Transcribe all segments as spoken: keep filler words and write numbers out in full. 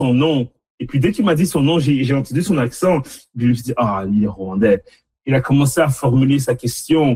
son nom. Et puis, dès qu'il m'a dit son nom, j'ai, j'ai entendu son accent. Je me suis dit, ah, il est rwandais. Il a commencé à formuler sa question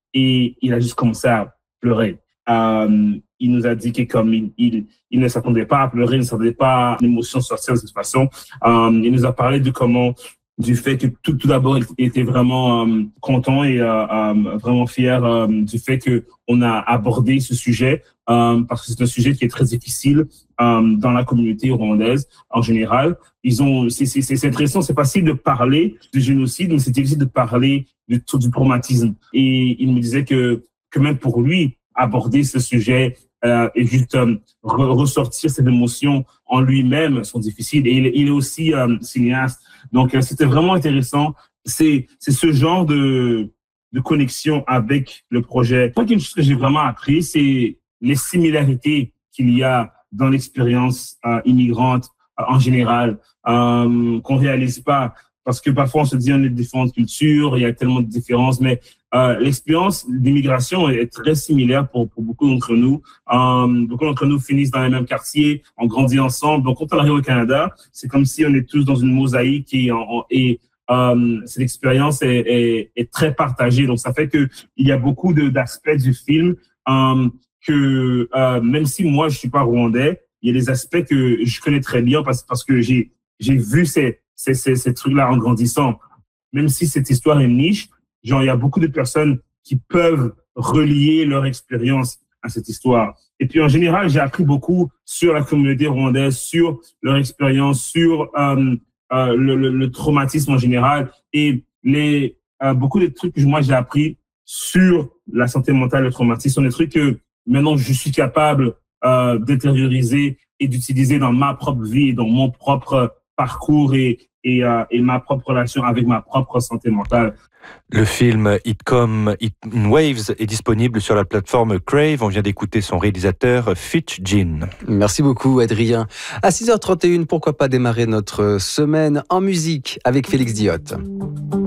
et il a juste commencé à pleurer. Euh, il nous a dit que comme il, il, il ne s'attendait pas à pleurer, il ne s'attendait pas à l'émotion sortir de cette façon. Euh, il nous a parlé de comment, du fait que tout, tout d'abord, il était vraiment euh, content et euh, euh, vraiment fier euh, du fait que on a abordé ce sujet euh, parce que c'est un sujet qui est très difficile euh, dans la communauté rwandaise en général. Ils ont, c'est, c'est, c'est intéressant, c'est facile de parler du génocide, mais c'est difficile de parler du, du traumatisme. Et il me disait que, que même pour lui, aborder ce sujet euh, et juste euh, re- ressortir ses émotions en lui-même sont difficiles. Et il, il est aussi euh, cinéaste. Donc, euh, c'était vraiment intéressant. C'est, c'est ce genre de, de connexion avec le projet. Moi, quelque chose que j'ai vraiment appris, c'est les similarités qu'il y a dans l'expérience euh, immigrante euh, en général, euh, qu'on réalise pas. Parce que parfois, on se dit on est de différentes cultures, il y a tellement de différences, mais euh, l'expérience d'immigration est très similaire pour, pour beaucoup d'entre nous. Euh, beaucoup d'entre nous finissent dans les mêmes quartiers, on grandit ensemble. Donc, quand on arrive au Canada, c'est comme si on est tous dans une mosaïque et, en, et euh, cette expérience est, est, est très partagée. Donc, ça fait que il y a beaucoup de, d'aspects du film euh, que euh, même si moi, je suis pas rwandais, il y a des aspects que je connais très bien parce, parce que j'ai, j'ai vu ces Ces, ces, ces trucs-là en grandissant. Même si cette histoire est niche, genre, il y a beaucoup de personnes qui peuvent relier leur expérience à cette histoire. Et puis, en général, j'ai appris beaucoup sur la communauté rwandaise, sur leur expérience, sur euh, euh, le, le, le traumatisme en général et les, euh, beaucoup de trucs que moi, j'ai appris sur la santé mentale, le traumatisme, sont des trucs que maintenant, je suis capable euh, d'intérioriser et d'utiliser dans ma propre vie, dans mon propre parcours et, et, euh, et ma propre relation avec ma propre santé mentale. Le film It Come in Waves est disponible sur la plateforme Crave. On vient d'écouter son réalisateur Fitch Jean. Merci beaucoup Adrien. À six heures trente et une, pourquoi pas démarrer notre semaine en musique avec Félix Diot.